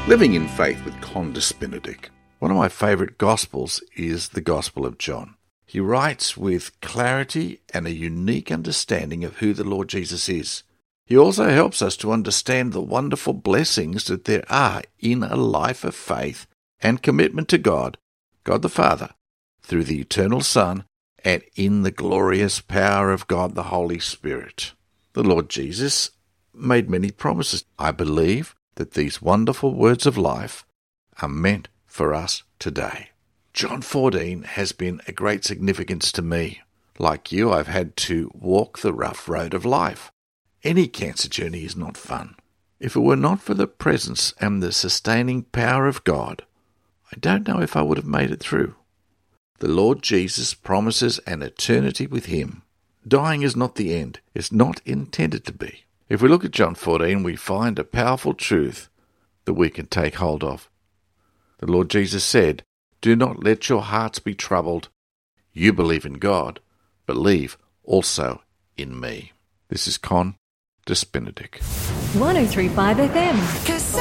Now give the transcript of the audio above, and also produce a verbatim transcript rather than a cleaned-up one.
Living in Faith with Condis Benedict. One of my favourite Gospels is the Gospel of John. He writes with clarity and a unique understanding of who the Lord Jesus is. He also helps us to understand the wonderful blessings that there are in a life of faith and commitment to God, God the Father, through the eternal Son, and in the glorious power of God the Holy Spirit. The Lord Jesus made many promises. I believe that these wonderful words of life are meant for us today. John fourteen has been a great significance to me. Like you, I've had to walk the rough road of life. Any cancer journey is not fun. If it were not for the presence and the sustaining power of God, I don't know if I would have made it through. The Lord Jesus promises an eternity with Him. Dying is not the end. It's not intended to be. If we look at John fourteen, we find a powerful truth that we can take hold of. The Lord Jesus said, "Do not let your hearts be troubled. You believe in God, believe also in me." This is Condis Benedict. one oh three point five F M.